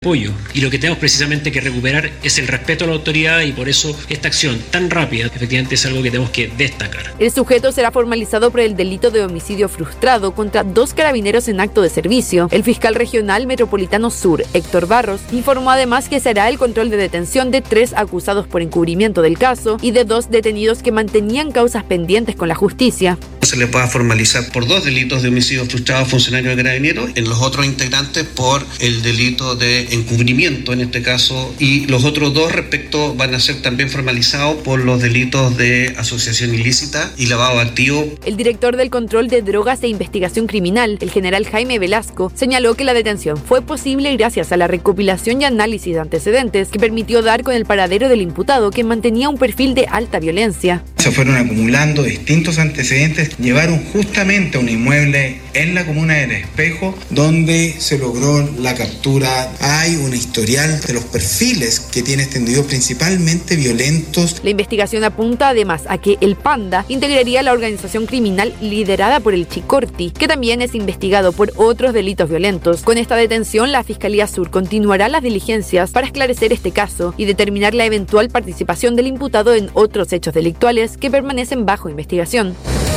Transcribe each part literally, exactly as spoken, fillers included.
apoyo, y lo que tenemos precisamente que recuperar es el respeto a la autoridad, y por eso esta acción tan rápida efectivamente es algo que tenemos que destacar. El sujeto será formalizado por el delito de homicidio frustrado contra dos carabineros en acto de servicio. El fiscal regional metropolitano sur, Héctor Barros, informó además que será el control de detención de tres acusados por encubrimiento del caso y de dos detenidos que mantenían causas pendientes con la justicia. Se le pueda formalizar por dos delitos de homicidio frustrado a funcionarios de carabineros, en los otros integrantes por el delito de encubrimiento en este caso, y los otros dos respecto van a ser también formalizados por los delitos de asociación ilícita y lavado de activos. El director del Control de Drogas e Investigación Criminal, el general Jaime Velasco, señaló que la detención fue posible gracias a la recopilación y análisis de antecedentes que permitió dar con el paradero del imputado, que mantenía un perfil de alta violencia. Se fueron acumulando distintos antecedentes, llevaron justamente a un inmueble en la comuna del Espejo, donde se logró la captura. Hay un historial de los perfiles que tiene este individuo, principalmente violentos. La investigación apunta además a que el Panda integraría la organización criminal liderada por el Chicorti, que también es investigado por otros delitos violentos. Con esta detención, la Fiscalía Sur continuará las diligencias para esclarecer este caso y determinar la eventual participación del imputado en otros hechos delictuales que permanecen bajo investigación.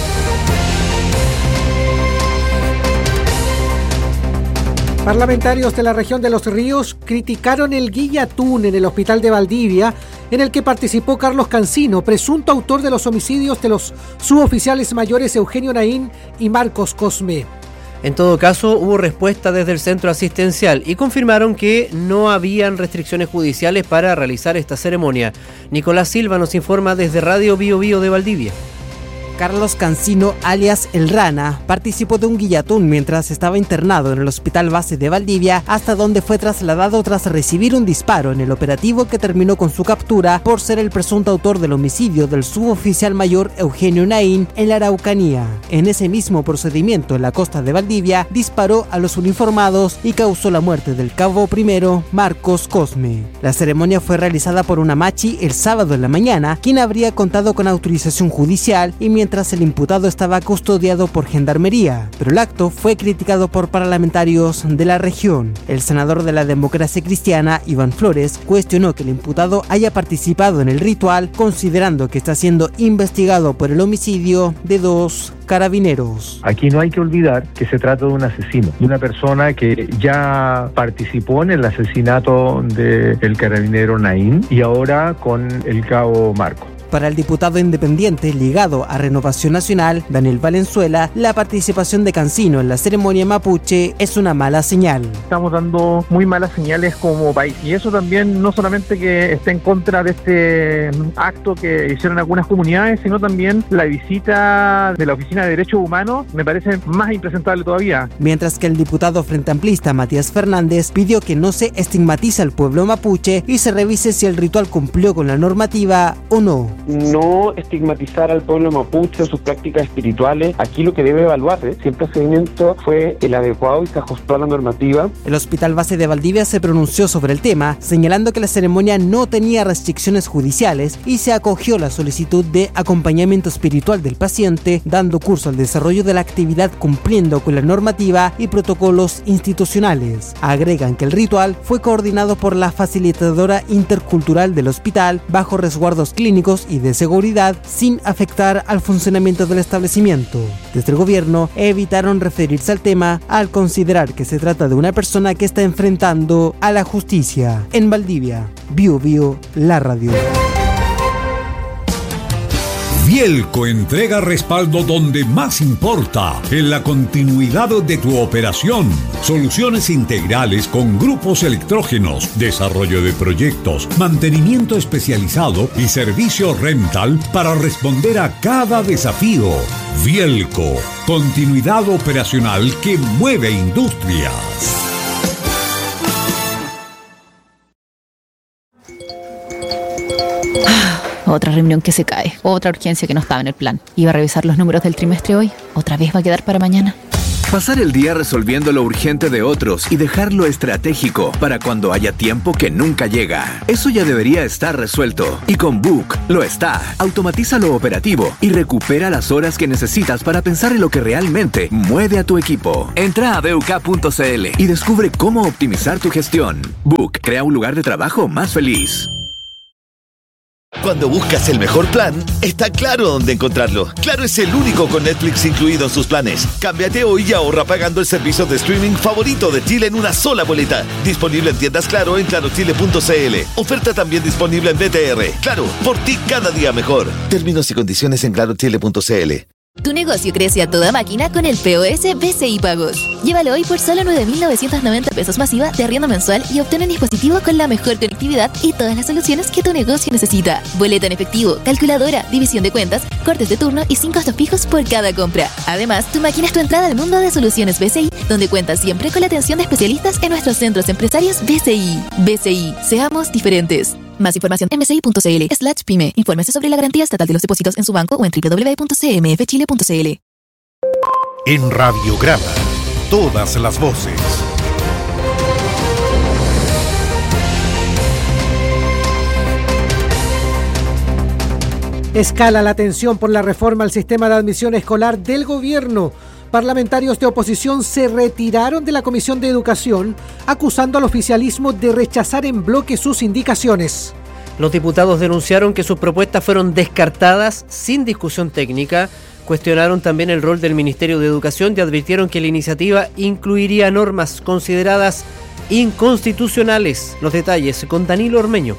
Parlamentarios de la región de Los Ríos criticaron el guillatún en el hospital de Valdivia, en el que participó Carlos Cancino, presunto autor de los homicidios de los suboficiales mayores Eugenio Naín y Marcos Cosme. En todo caso, hubo respuesta desde el centro asistencial y confirmaron que no habían restricciones judiciales para realizar esta ceremonia. Nicolás Silva nos informa desde Radio Bio Bio de Valdivia. Carlos Cancino, alias El Rana, participó de un guillatún mientras estaba internado en el Hospital Base de Valdivia, hasta donde fue trasladado tras recibir un disparo en el operativo que terminó con su captura por ser el presunto autor del homicidio del suboficial mayor Eugenio Naín en la Araucanía. En ese mismo procedimiento en la costa de Valdivia, disparó a los uniformados y causó la muerte del cabo primero Marcos Cosme. La ceremonia fue realizada por una machi el sábado en la mañana, quien habría contado con autorización judicial y mientras mientras el imputado estaba custodiado por Gendarmería, pero el acto fue criticado por parlamentarios de la región. El senador de la Democracia Cristiana, Iván Flores, cuestionó que el imputado haya participado en el ritual, considerando que está siendo investigado por el homicidio de dos carabineros. Aquí no hay que olvidar que se trata de un asesino, de una persona que ya participó en el asesinato del carabinero Naín y ahora con el cabo Marco. Para el diputado independiente ligado a Renovación Nacional, Daniel Valenzuela, la participación de Cancino en la ceremonia mapuche es una mala señal. Estamos dando muy malas señales como país, y eso también no solamente que esté en contra de este acto que hicieron algunas comunidades, sino también la visita de la Oficina de Derechos Humanos me parece más impresentable todavía. Mientras que el diputado Frente Amplista Matías Fernández pidió que no se estigmatice al pueblo mapuche y se revise si el ritual cumplió con la normativa o no. No estigmatizar al pueblo mapuche o sus prácticas espirituales. Aquí lo que debe evaluarse si el procedimiento fue el adecuado y se ajustó a la normativa. El Hospital Base de Valdivia se pronunció sobre el tema, señalando que la ceremonia no tenía restricciones judiciales y se acogió la solicitud de acompañamiento espiritual del paciente, dando curso al desarrollo de la actividad cumpliendo con la normativa y protocolos institucionales. Agregan que el ritual fue coordinado por la facilitadora intercultural del hospital bajo resguardos clínicos y de seguridad sin afectar al funcionamiento del establecimiento. Desde el gobierno evitaron referirse al tema al considerar que se trata de una persona que está enfrentando a la justicia. En Valdivia, Bio Bio, la radio. Vielco entrega respaldo donde más importa, en la continuidad de tu operación. Soluciones integrales con grupos electrógenos, desarrollo de proyectos, mantenimiento especializado y servicio rental para responder a cada desafío. Vielco, continuidad operacional que mueve industrias. Otra reunión que se cae, otra urgencia que no estaba en el plan. Iba a revisar los números del trimestre hoy, otra vez va a quedar para mañana. Pasar el día resolviendo lo urgente de otros y dejar lo estratégico para cuando haya tiempo que nunca llega. Eso ya debería estar resuelto. Y con Book lo está. Automatiza lo operativo y recupera las horas que necesitas para pensar en lo que realmente mueve a tu equipo. Entra a b u k punto c l y descubre cómo optimizar tu gestión. Book crea un lugar de trabajo más feliz. Cuando buscas el mejor plan, está claro dónde encontrarlo. Claro es el único con Netflix incluido en sus planes. Cámbiate hoy y ahorra pagando el servicio de streaming favorito de Chile en una sola boleta. Disponible en tiendas Claro en claro chile punto c l. Oferta también disponible en B T R. Claro, por ti cada día mejor. Términos y condiciones en claro chile punto c l. Tu negocio crece a toda máquina con el P O S B C I Pagos. Llévalo hoy por solo nueve mil novecientos noventa pesos masiva de arriendo mensual y obtén un dispositivo con la mejor conectividad y todas las soluciones que tu negocio necesita. Boleta en efectivo, calculadora, división de cuentas, cortes de turno y sin costos fijos por cada compra. Además, tu máquina es tu entrada al mundo de soluciones B C I, donde cuentas siempre con la atención de especialistas en nuestros centros empresarios B C I. B C I, seamos diferentes. Más información en b c i punto c l slash pyme. Infórmese sobre la garantía estatal de los depósitos en su banco o en w w w punto c m f chile punto c l. En Radiograma, todas las voces. Escala la tensión por la reforma al sistema de admisión escolar del gobierno. Parlamentarios de oposición se retiraron de la Comisión de Educación, acusando al oficialismo de rechazar en bloque sus indicaciones. Los diputados denunciaron que sus propuestas fueron descartadas sin discusión técnica, cuestionaron también el rol del Ministerio de Educación y advirtieron que la iniciativa incluiría normas consideradas inconstitucionales. Los detalles con Danilo Ormeño.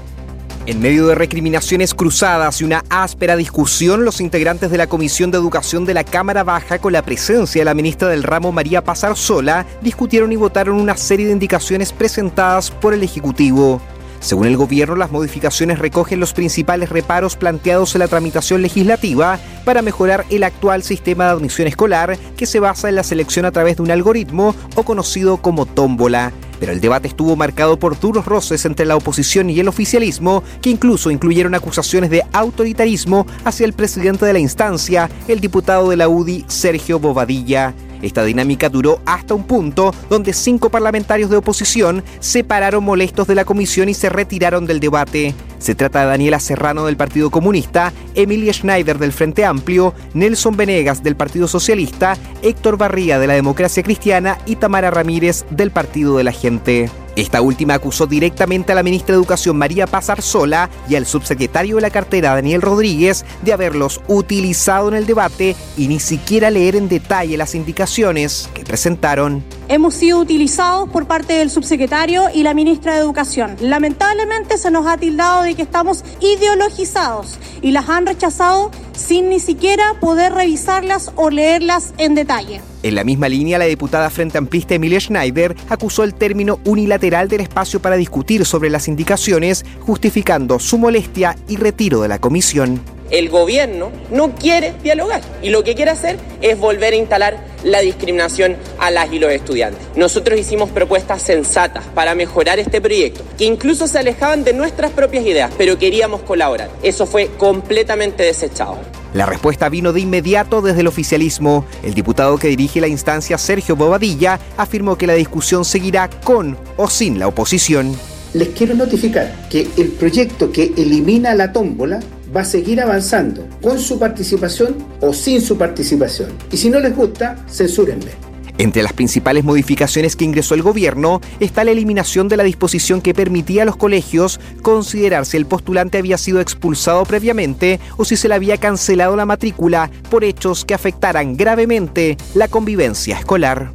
En medio de recriminaciones cruzadas y una áspera discusión, los integrantes de la Comisión de Educación de la Cámara Baja, con la presencia de la ministra del ramo María Paz Arzola, discutieron y votaron una serie de indicaciones presentadas por el Ejecutivo. Según el gobierno, las modificaciones recogen los principales reparos planteados en la tramitación legislativa para mejorar el actual sistema de admisión escolar, que se basa en la selección a través de un algoritmo o conocido como tómbola. Pero el debate estuvo marcado por duros roces entre la oposición y el oficialismo, que incluso incluyeron acusaciones de autoritarismo hacia el presidente de la instancia, el diputado de la U D I, Sergio Bobadilla. Esta dinámica duró hasta un punto donde cinco parlamentarios de oposición se pararon molestos de la comisión y se retiraron del debate. Se trata de Daniela Serrano del Partido Comunista, Emilia Schneider del Frente Amplio, Nelson Venegas del Partido Socialista, Héctor Barría de la Democracia Cristiana y Tamara Ramírez del Partido de la Gente. Esta última acusó directamente a la ministra de Educación María Paz Arzola y al subsecretario de la cartera Daniel Rodríguez de haberlos utilizado en el debate y ni siquiera leer en detalle las indicaciones que presentaron. Hemos sido utilizados por parte del subsecretario y la ministra de Educación. Lamentablemente se nos ha tildado de que estamos ideologizados y las han rechazado sin ni siquiera poder revisarlas o leerlas en detalle. En la misma línea, la diputada frente amplista Emilia Schneider acusó el término unilateral del espacio para discutir sobre las indicaciones, justificando su molestia y retiro de la comisión. El gobierno no quiere dialogar y lo que quiere hacer es volver a instalar la discriminación a las y los estudiantes. Nosotros hicimos propuestas sensatas para mejorar este proyecto, que incluso se alejaban de nuestras propias ideas, pero queríamos colaborar. Eso fue completamente desechado. La respuesta vino de inmediato desde el oficialismo. El diputado que dirige la instancia, Sergio Bobadilla, afirmó que la discusión seguirá con o sin la oposición. Les quiero notificar que el proyecto que elimina la tómbola va a seguir avanzando con su participación o sin su participación. Y si no les gusta, censúrenme. Entre las principales modificaciones que ingresó el gobierno está la eliminación de la disposición que permitía a los colegios considerar si el postulante había sido expulsado previamente o si se le había cancelado la matrícula por hechos que afectaran gravemente la convivencia escolar.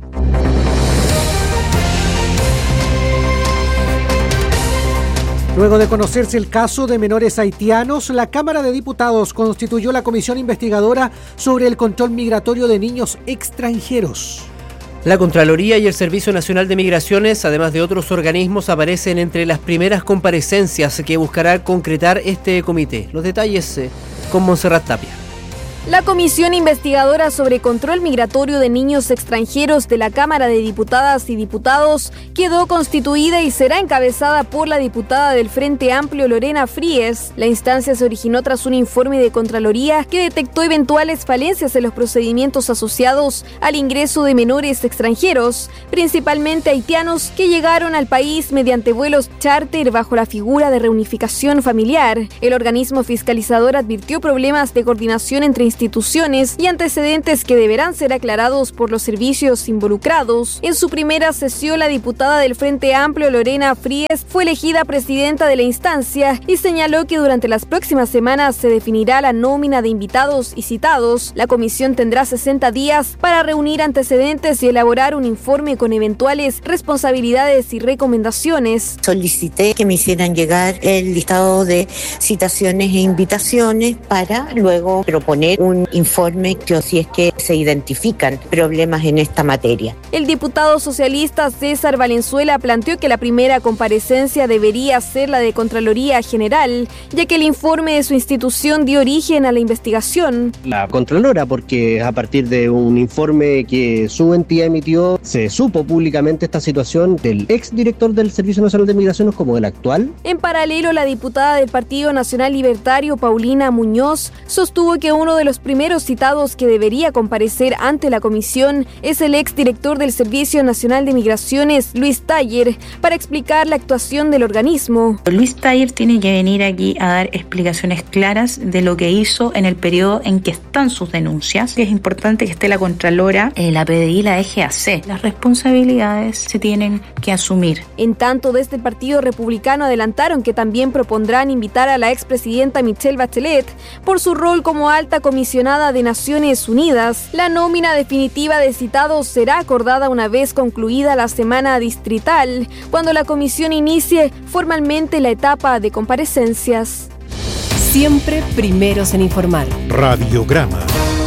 Luego de conocerse el caso de menores haitianos, la Cámara de Diputados constituyó la comisión investigadora sobre el control migratorio de niños extranjeros. La Contraloría y el Servicio Nacional de Migraciones, además de otros organismos, aparecen entre las primeras comparecencias que buscará concretar este comité. Los detalles eh, con Montserrat Tapia. La Comisión Investigadora sobre Control Migratorio de Niños Extranjeros de la Cámara de Diputadas y Diputados quedó constituida y será encabezada por la diputada del Frente Amplio Lorena Fríes. La instancia se originó tras un informe de Contraloría que detectó eventuales falencias en los procedimientos asociados al ingreso de menores extranjeros, principalmente haitianos, que llegaron al país mediante vuelos charter bajo la figura de reunificación familiar. El organismo fiscalizador advirtió problemas de coordinación entre instituciones y antecedentes que deberán ser aclarados por los servicios involucrados. En su primera sesión, la diputada del Frente Amplio, Lorena Fríes, fue elegida presidenta de la instancia y señaló que durante las próximas semanas se definirá la nómina de invitados y citados. La comisión tendrá sesenta días para reunir antecedentes y elaborar un informe con eventuales responsabilidades y recomendaciones. Solicité que me hicieran llegar el listado de citaciones e invitaciones para luego proponer un informe que si es que se identifican problemas en esta materia. El diputado socialista César Valenzuela planteó que la primera comparecencia debería ser la de Contraloría General, ya que el informe de su institución dio origen a la investigación. La Contralora, porque a partir de un informe que su entidad emitió, se supo públicamente esta situación del exdirector del Servicio Nacional de Migraciones como del actual. En paralelo, la diputada del Partido Nacional Libertario, Paulina Muñoz, sostuvo que uno de los primeros citados que debería comparecer ante la comisión es el exdirector del Servicio Nacional de Migraciones, Luis Taller, para explicar la actuación del organismo. Luis Taller tiene que venir aquí a dar explicaciones claras de lo que hizo en el periodo en que están sus denuncias. Es importante que esté la Contralora, eh, la P D I y la D G A C. Las responsabilidades se tienen que asumir. En tanto, desde el Partido Republicano adelantaron que también propondrán invitar a la expresidenta Michelle Bachelet por su rol como alta comisionada de Naciones Unidas. La nómina definitiva de citados será acordada una vez concluida la semana distrital, cuando la comisión inicie formalmente la etapa de comparecencias. Siempre primeros en informar. Radiograma.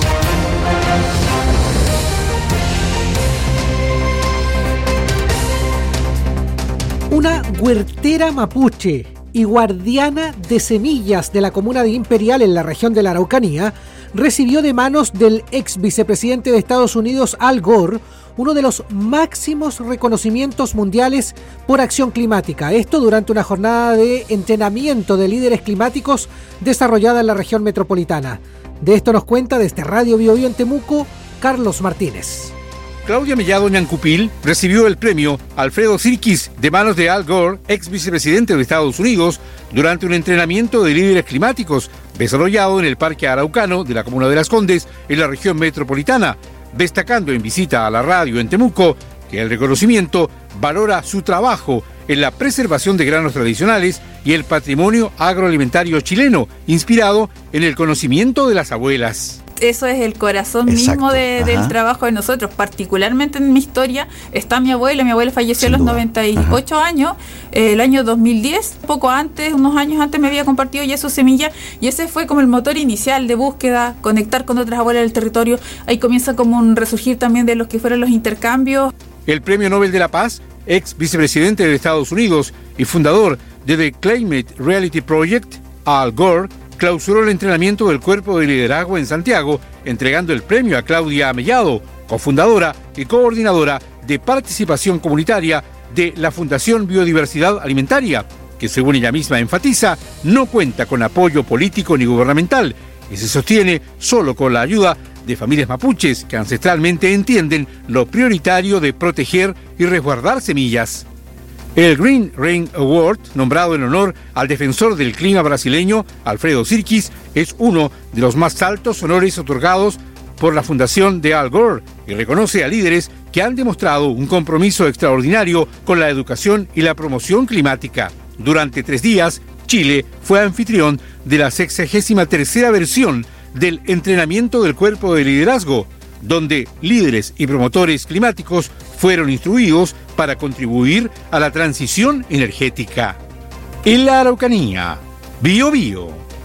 Una huertera mapuche y guardiana de semillas de la comuna de Imperial en la región de la Araucanía recibió de manos del ex vicepresidente de Estados Unidos, Al Gore, uno de los máximos reconocimientos mundiales por acción climática. Esto durante una jornada de entrenamiento de líderes climáticos desarrollada en la región metropolitana. De esto nos cuenta desde Radio Bio Bio en Temuco, Carlos Martínez. Claudia Mellado Ñancupil recibió el premio Alfredo Sirkis de manos de Al Gore, ex vicepresidente de Estados Unidos, durante un entrenamiento de líderes climáticos desarrollado en el Parque Araucano de la Comuna de Las Condes, en la región metropolitana, destacando en visita a la radio en Temuco que el reconocimiento valora su trabajo en la preservación de granos tradicionales y el patrimonio agroalimentario chileno, inspirado en el conocimiento de las abuelas. Eso es el corazón Exacto. mismo de, del trabajo de nosotros, particularmente en mi historia está mi abuela. Mi abuela falleció Sin a los duda. noventa y ocho Ajá. años, eh, el año dos mil diez, poco antes, unos años antes me había compartido ya su semilla, y ese fue como el motor inicial de búsqueda, conectar con otras abuelas del territorio. Ahí comienza como un resurgir también de los que fueron los intercambios. El Premio Nobel de la Paz, ex vicepresidente de Estados Unidos y fundador de The Climate Reality Project, Al Gore, clausuró el entrenamiento del Cuerpo de Liderazgo en Santiago, entregando el premio a Claudia Mellado, cofundadora y coordinadora de participación comunitaria de la Fundación Biodiversidad Alimentaria, que según ella misma enfatiza, no cuenta con apoyo político ni gubernamental y se sostiene solo con la ayuda de familias mapuches que ancestralmente entienden lo prioritario de proteger y resguardar semillas. El Green Rain Award, nombrado en honor al defensor del clima brasileño, Alfredo Sirkis, es uno de los más altos honores otorgados por la Fundación de Al Gore y reconoce a líderes que han demostrado un compromiso extraordinario con la educación y la promoción climática. Durante tres días, Chile fue anfitrión de la sexagésima tercera versión del entrenamiento del Cuerpo de Liderazgo, donde líderes y promotores climáticos fueron instruidos para contribuir a la transición energética. En la Araucanía, Bio Bio,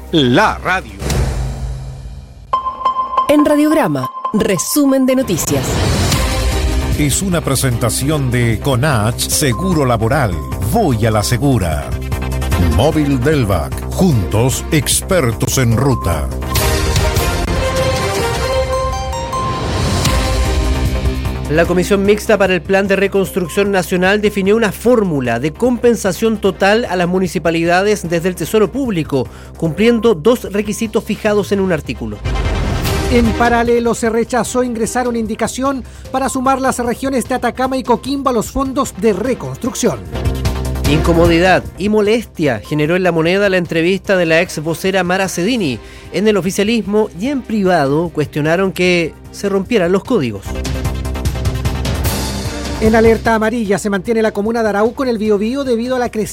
la radio. En Radiograma, resumen de noticias. Es una presentación de Conach Seguro Laboral. Voy a la segura. Móvil Delvac. Juntos, expertos en ruta. La Comisión Mixta para el Plan de Reconstrucción Nacional definió una fórmula de compensación total a las municipalidades desde el Tesoro Público, cumpliendo dos requisitos fijados en un artículo. En paralelo, se rechazó ingresar una indicación para sumar las regiones de Atacama y Coquimbo a los fondos de reconstrucción. Incomodidad y molestia generó en La Moneda la entrevista de la ex vocera Mara Cedini. En el oficialismo y en privado cuestionaron que se rompieran los códigos. En alerta amarilla se mantiene la comuna de Arauco en el Biobío debido a la creciente